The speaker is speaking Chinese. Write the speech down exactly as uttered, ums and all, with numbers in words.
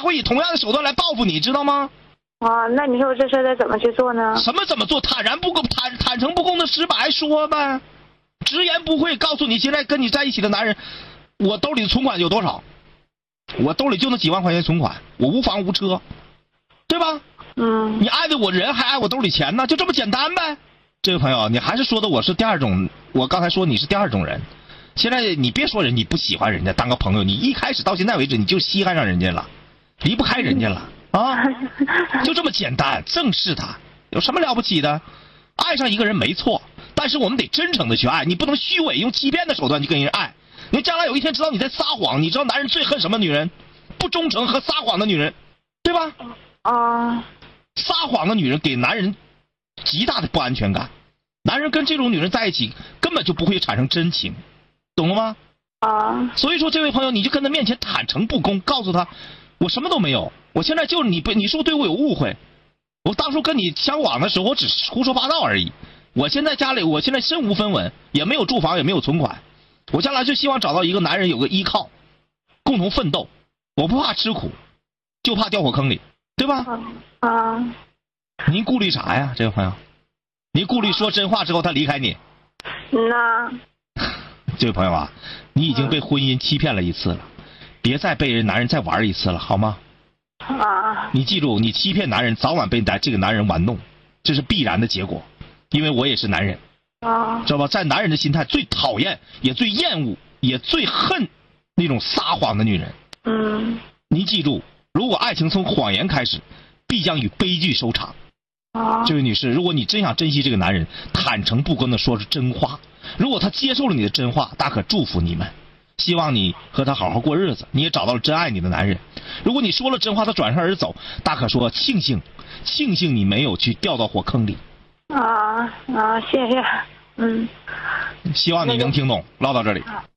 会以同样的手段来报复你，知道吗？ 啊，那你说我这事该怎么去做呢？ 什么怎么做？坦然不公，坦坦诚不公的实白说呗，直言不讳告诉你，现在跟你在一起的男人，我兜里的存款有多少？我兜里就那几万块钱存款，我无房无车，对吧？ 嗯。 你爱的我人，还爱我兜里钱呢，就这么简单呗。这位朋友，你还是说的我是第二种，我刚才说你是第二种人。现在你别说人你不喜欢人家当个朋友，你一开始到现在为止你就稀罕上人家了，离不开人家了啊，就这么简单，正视他，有什么了不起的？爱上一个人没错，但是我们得真诚的去爱，你不能虚伪用欺骗的手段去跟人爱。你将来有一天知道你在撒谎，你知道男人最恨什么女人？不忠诚和撒谎的女人，对吧？ 啊。 撒谎的女人给男人极大的不安全感，男人跟这种女人在一起根本就不会产生真情，懂了吗？ 啊。 所以说这位朋友，你就跟他面前坦诚不公，告诉他我什么都没有，我现在就是你不，你是不是对我有误会？我当初跟你相往的时候我只是胡说八道而已，我现在家里我现在身无分文，也没有住房，也没有存款，我将来就希望找到一个男人有个依靠，共同奋斗，我不怕吃苦，就怕掉火坑里，对吧？ 啊。 您顾虑啥呀，这位朋友？您顾虑说真话之后他离开你？ 嗯呐。 这位朋友啊，你已经被婚姻欺骗了一次了，别再被人男人再玩一次了，好吗？ 啊。 你记住，你欺骗男人，早晚被这个男人玩弄，这是必然的结果。因为我也是男人， 啊， 知道吧？在男人的心态最讨厌，也最厌恶，也最恨那种撒谎的女人。 嗯。 你记住，如果爱情从谎言开始，必将以悲剧收场。 啊。 这位女士，如果你真想珍惜这个男人，坦诚不公的说出真话。如果他接受了你的真话，大可祝福你们，希望你和他好好过日子，你也找到了真爱你的男人。如果你说了真话，他转身而走，大可说庆幸，庆幸你没有去掉到火坑里。 啊啊，谢谢。嗯。 希望你能听懂，唠到这里。 啊